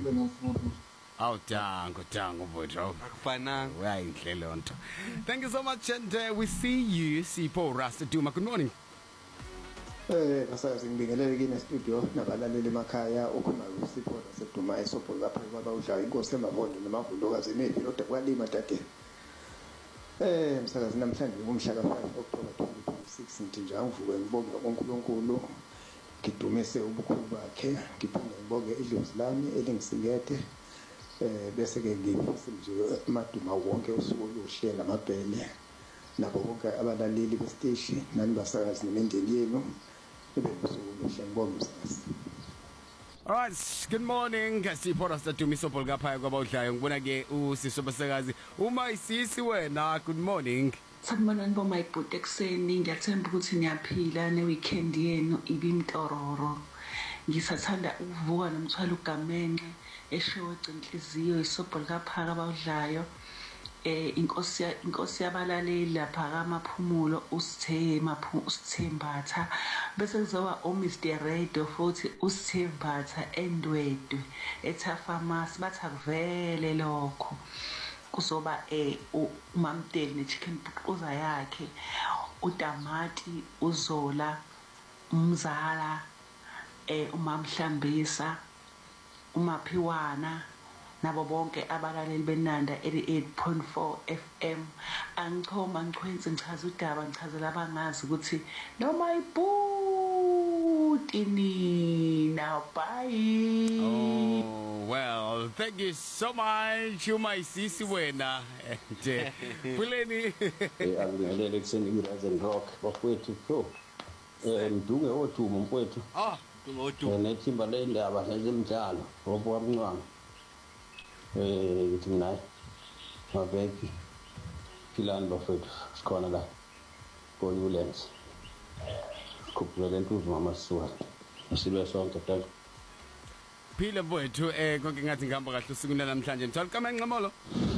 ngifile ngasibuzo. Awu dango mfowethu. Akufananga. Uyayinhle lonto. Thank you so much and we see you Sipho Rasta Duma. Good morning. Basakazi ngibingelele kini studio nabalaleli emakhaya ukhona uSipho Rasta Duma eSopho lapha kwaba udla inkosi emavondo namavulokazi emebi kodwa kwalima dade. Msakazi namhlanje ngomhla ka5 October 2026 ntinja ngivuke ngibonge uNkulunkulu ngidumise ubukhulu bakhe ngiphinde ngibonge idlozi lami elingisikethe bese ke ngifisa nje amaduma wonke usuku oluhle namabhele nabo bonke abalaleli bestation nani basakazi nemindeni yenu ibe usuku oluhle ngibonge msakazi. All right, good morning. Sipho Rasta Duma Sopho lapha kwaba udlayo ngibona ke uSiso basakazi uma isisi wena. Good morning. Sanibona niboma ibhuti ekseni ngiyathemba ukuthi niyaphila ne weekend yenu ibimtororo. Ngisathanda ukuvuka nomthwalo uGamenxe eshowe inhliziyo iSopho likaphaka abawudlayo. Inkosi yabalaleli lapha kamaphumulo usithembatha bese kuzoba Mr Radio futhi usithembatha endwedwe etha pharmacy bathi akuvele lokho kuzoba uMamdeli nechicken buquza yakhe uTamati uZola umzala uMamhlambisa uMaphiwana nabo bonke abalaleli benanda 88.4 FM angichoma ngichwenze ngichaza udaba ngichazela abangazi ukuthi noma ibhuti now bye. Oh well, thank you so much uma isisi wena and Phuleni Akubingelele kuseni iRise and Rock bafowethu pro mdunge othuma mfowethu Dunga othuma nethimba lendaba sezimdlalo ngoba wamncwana ngithi naye mabeki philani bafethu sikhona la Newlands kuphela intuzo mama Suwa sibe sonke thank phila mfowethu konke ngathi ngihamba kahle usuku namhlanje ngithola kaMenqamolo.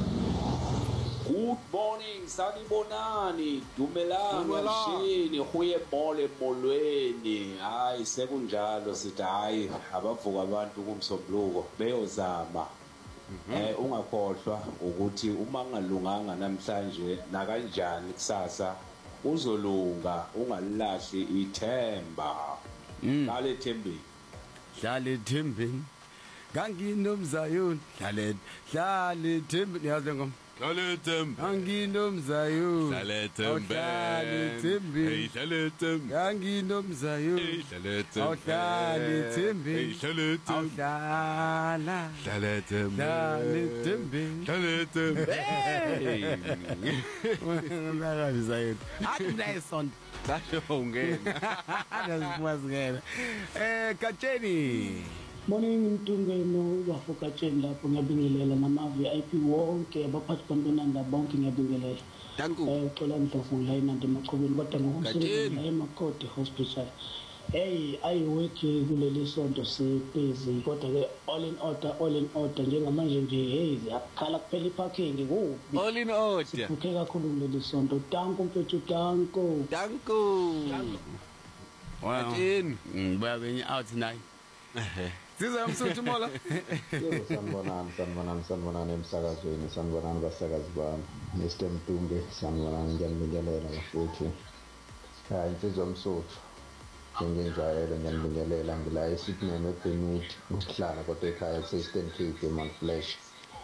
Good morning, sanibonani, dumelanga shini, huye mole molweni. Hayi sekunjalo sithi hayi abavuka abantu kumsobluko beyozama. Ungakhohlwa ukuthi uma ngalunganga namhlanje na kanjani kusasa uzolunga ungalilahli ithemba. Dlale thembeni. Dlale thembeni. Nganginomzayoni dlale thembeni yazi ngom. Dlale thembe. Nganginomzayoni Dlale thembe. Dlale thembeni. Hey dlale thembe. Nganginomzayoni Dlale thembe. dlale thembeni. Dlale thembe. Dlala Dlale thembe. dlale thembeni. Dlale thembe. Nganginomzayoni athi mlayisonto Dasho ungena. Ngiyazimazingela Katsheni. Morning Mtungeno bafokatsheni lapho ngiyabingelela nama VIP wonke abaphathi bantwana bonke ngiyabingelela. Danku. Uxola Ndlovu la enande machobeni kodwa ngokusebenza la eMakhodi Hospital. Hey ayiweke kuleli sonto sepezi kodwa ke all in order njengamanje nje hey yakhala kuphela iparking kuphi. All in order. Ukhe kakhulu kuleli sonto. Danko mfethu danko. Danku. Wow. Ngibaya benye out tonight. Siza umsuthu mola. sanibonani emsakazweni sanibonani basakazi bami Mr Mtumbe sanibonani ngiyabingelela bafowethu insizwa umsuthu ngingenjayelo ngiyabingelela ngila eSydney eBenwood ukuhlala kodwa ekhaya eSeastern Cape eMount Flash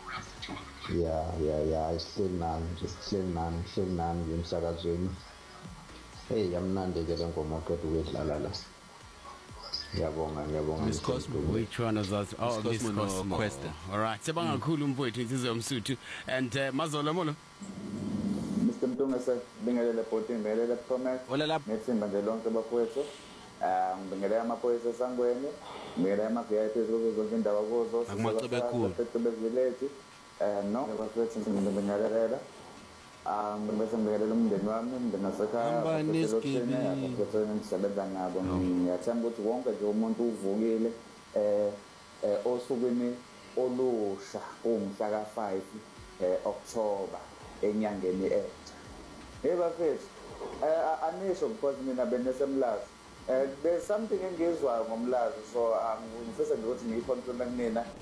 ya isihleli nani emsakazweni hey yamnandi ke lengoma oqeda ukwedlala la. Ngiyabonga Miss Cosmo. Which one is that? Oh, Miss Cosmo. Questa. All right. Sebanga kakhulu mfowethu insizwe yomsuthu and Mazola molo. Mr Mtunga sir, bingelela bhoti ngibingelela Promise. Ola lapha. Ngithemba nje lonke bafowethu. Ngibingelela amaphoyisa esangweni, ngibingelela ama VIP zonke indawo kuzo. Akumacebe ekhulu. Village. No, bafowethu ngibingelela. Bese ngibingelela umndeni wami, umndeni wasekhaya. Ngisebenza nabo. Ngiyathemba ukuthi wonke nje umuntu uvukile osukwini olusha umhla ka5 October enyangeni entsha. Hey bafethu anisho because mina benesemlazi there's something engizwayo ngomlazi so ngifisa nje ukuthi ngiyiconfirm kunina